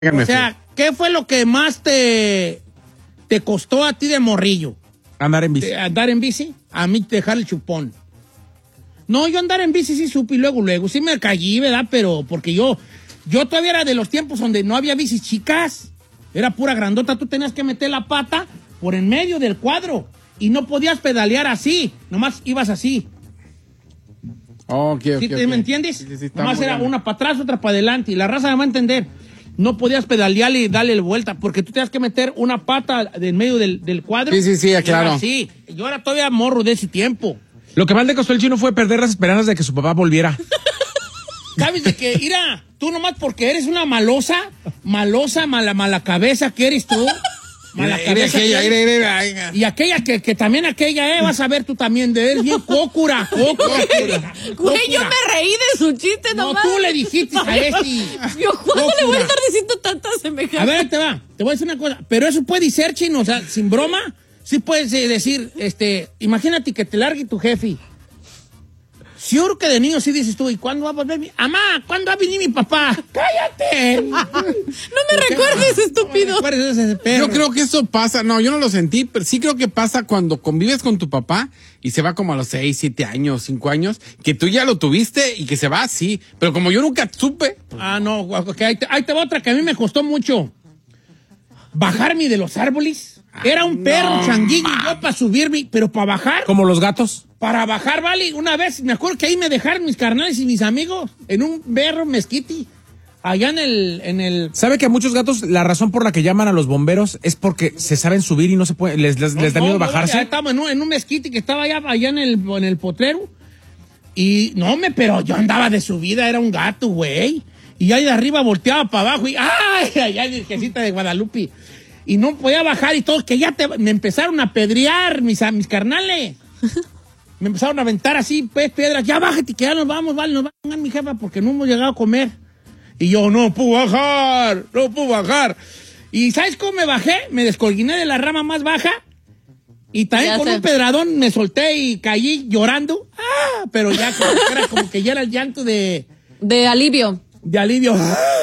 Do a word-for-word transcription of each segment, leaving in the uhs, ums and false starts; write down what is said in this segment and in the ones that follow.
O sea, ¿qué fue lo que más te, te costó a ti de morrillo? Andar en bici. De, andar en bici, a mí dejar el chupón. No, yo andar en bici sí supe y luego, luego, sí me caí, ¿verdad? Pero porque yo, yo todavía era de los tiempos donde no había bicis chicas, era pura grandota, tú tenías que meter la pata por en medio del cuadro y no podías pedalear así, nomás ibas así. Oh, okay, ¿Sí okay, te, okay. ¿Me entiendes? Sí, sí, sí, nomás era grande. una para atrás, otra para adelante y la raza me va a entender. No podías pedalear y darle la vuelta porque tú tenías que meter una pata de en medio del, del cuadro. Sí, sí, sí, claro. Sí, yo era todavía morro de ese tiempo. Lo que más le costó al Chino fue perder las esperanzas de que su papá volviera. ¿Sabes de que, mira, tú nomás porque eres una malosa, malosa, mala, mala cabeza que eres tú? Mala Ira, cabeza. ira, que ira, eres. ira, ira, ira. Y aquella que, que también aquella, eh, vas a ver tú también, de eres bien cócura, cócura. Güey, yo me reí de su chiste No, nomás. tú le dijiste a este. Yo, ¿cuándo le voy a Cócura. estar diciendo tantas semejanzas? A ver, te va, te voy a decir una cosa, pero eso puede ser, Chino, o sea, sin broma, sí puedes eh, decir, este, imagínate que te largue tu jefe. Seguro que de niño sí dices tú, ¿y cuándo va a volver mi... Amá, ¿cuándo va a venir mi papá? ¡Cállate! No me recuerdes, estúpido. No me recuerdes ese perro. Yo creo que eso pasa, no, yo no lo sentí, pero sí creo que pasa cuando convives con tu papá y se va como a los seis, siete años, cinco años, que tú ya lo tuviste y que se va así. Pero como yo nunca supe. Ah, no, ok, ahí te, ahí te va otra que a mí me costó mucho. Bajarme de los árboles. Era un perro no, changuillo y yo para subirme, pero para bajar, Como los gatos. para bajar, vale, una vez, me acuerdo que ahí me dejaron mis carnales y mis amigos en un berro mezquiti, allá en el, en el... ¿Sabe que a muchos gatos la razón por la que llaman a los bomberos es porque se saben subir y no se pueden, les, les, les da No, miedo no, bajarse? ya estábamos en un, en un mezquite que estaba allá, allá en el, en el potrero. Y no me, pero yo andaba de subida, era un gato, güey. Y ahí de arriba volteaba para abajo y ¡ay! Allá Virgencita de Guadalupe. Y no podía bajar y todo, que ya te, me empezaron a pedrear mis, a mis carnales. Me empezaron a aventar así, pues, piedras. Ya bájate, que ya nos vamos, vale, nos vamos, mi jefa, porque no hemos llegado a comer. Y yo, no puedo bajar, no puedo bajar. Y ¿sabes cómo me bajé? Me descolguiné de la rama más baja. Y también Ya con sé. un pedradón me solté y caí llorando. ¡Ah! Pero ya como que era como que ya era el llanto de, De alivio. de alivio.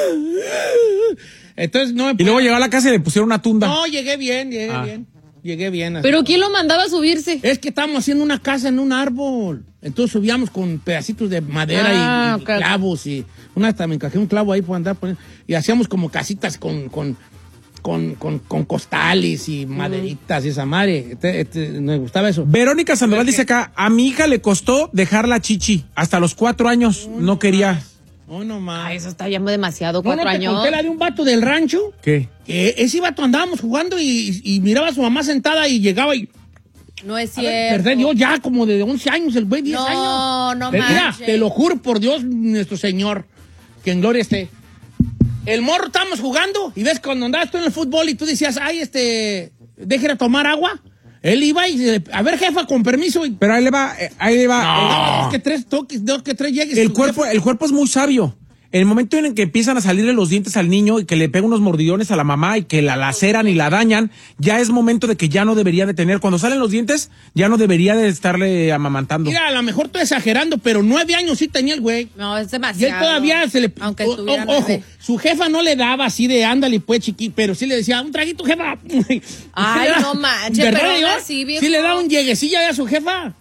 Entonces no me Y luego llegó a la casa y le pusieron una tunda. No, llegué bien, llegué Ah. bien. Llegué bien. así. ¿Pero quién lo mandaba a subirse? Es que estábamos haciendo una casa en un árbol. Entonces subíamos con pedacitos de madera Ah, y, y ok. clavos. Y una vez también encajé un clavo ahí por andar poniendo. Y hacíamos como casitas con, con, con, con, con costales y maderitas y esa madre. Este, este, me gustaba eso. Verónica Sandoval dice acá, a mi hija le costó dejar la chichi. Hasta los cuatro años no quería. Oh, no más. Ay, eso está ya muy demasiado, ¿No, cuatro no te años. conté la de un vato del rancho? ¿Qué? Que ese vato andábamos jugando y, y miraba a su mamá sentada y llegaba y... No es A ver, cierto. perdón, yo ya como de once años, el güey, diez No, años. no Mira, manches. te lo juro por Dios, nuestro Señor, que en gloria esté. El morro estábamos jugando y ves cuando andabas tú en el fútbol y tú decías, ay, este, déjela tomar agua. Él iba y, eh, a ver, jefa, con permiso. Y, Pero ahí le va, eh, ahí le va. no, dos que tres toques, dos que tres llegues. El Tu cuerpo, jefa- el cuerpo es muy sabio. En el momento en el que empiezan a salirle los dientes al niño y que le pega unos mordidones a la mamá y que la laceran y la dañan, ya es momento de que ya no debería de tener. Cuando salen los dientes, ya no debería de estarle amamantando. Mira, a lo mejor estoy exagerando, pero nueve años sí tenía el güey. No, es Y él demasiado. todavía se le... Aunque o- estuviera o- ojo, nueve. su jefa no le daba así de ándale, pues, chiqui, pero sí le decía, un traguito, jefa. Y sí Ay, le da- no manches, ¿verdad, pero aún yo? así, viejo. Sí le da un lleguecilla a su jefa.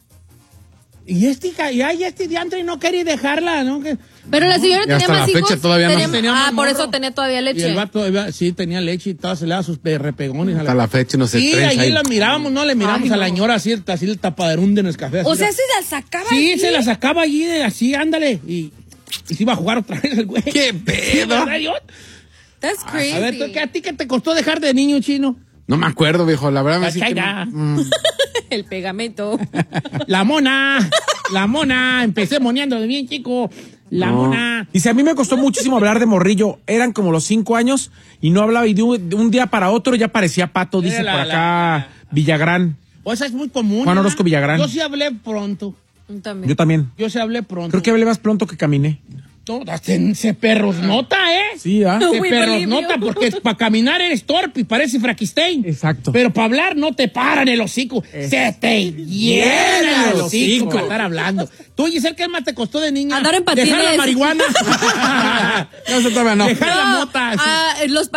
Y este, ca- y ay, este diantre no quería dejarla, ¿no? Que- Pero la señora Y tenía hasta más la hijos. fecha todavía no. Tenía- Tenía más ah, por morro. eso tenía todavía Y leche. el vato iba- sí tenía leche y todo, se le daba sus pe- repegones. a Hasta la fecha no se Sí, trenza allí ahí. la mirábamos, no le miramos Ay, a la no. señora así, el- así el tapaderún de Nescafé. así O sea, la- se la sacaba Sí, aquí. se la sacaba allí de así, ándale. Y, y se iba a jugar otra vez el güey. ¡Qué Sí, pedo! ¿verdad, yo? That's crazy. A ver, ¿tú, qué- ¿a ti qué te costó dejar de niño, Chino? No me acuerdo, viejo, la verdad me sí que Cachaira. no. Mm. El pegamento. La mona, la mona, empecé moneando de bien chico. La No. mona. Dice, a mí me costó muchísimo hablar de morrillo. Eran como los cinco años y no hablaba y de un, de un día para otro ya parecía pato, dice Era la- por acá la- Villagrán. O esa es muy común. Juan ¿verdad? Orozco Villagrán. Yo sí hablé pronto. También. Yo también. Yo sí hablé pronto. Creo que hablé más pronto que caminé. No, se, se perros nota, ¿eh? Sí, ¿ah? Se We perros believe nota you. porque para caminar eres torpe y parece Frankenstein. Exacto. Pero para hablar no te paran el hocico. Se te llena el hocico para estar hablando. Tú, Giselle, ¿qué más te costó de niña? Andar en Dejar la patines. marihuana. No, eso todavía no. Dejar la No, mota. sí. ah, los